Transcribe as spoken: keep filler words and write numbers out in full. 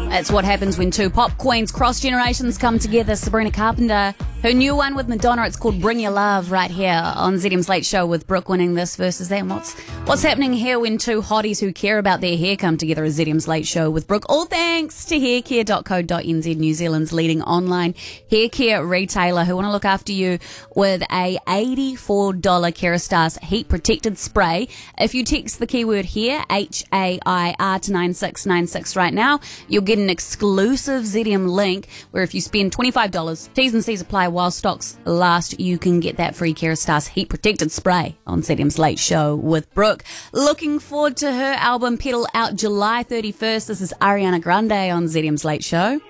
That's what happens when two pop queens cross generations come together. Sabrina Carpenter, her new one with Madonna, it's called Bring Your Love, right here on Z D M's Late Show with Brooke winning this versus that. And what's, what's happening here when two hotties who care about their hair come together as Z D M's Late Show with Brooke? All thanks to haircare dot co dot n z, New Zealand's leading online hair care retailer, who want to look after you with a eighty-four dollars Kerastase heat protected spray. If you text the keyword hair, H A I R, to nine six nine six right now, you'll get an exclusive Z D M link where if you spend twenty-five dollars, T's and C's apply while stocks last, you can get that free Kerastase heat protected spray on Z D M's Late Show with Brooke. Looking forward to her album Pedal out July thirty-first. This is Ariana Grande on Z D M's Late Show.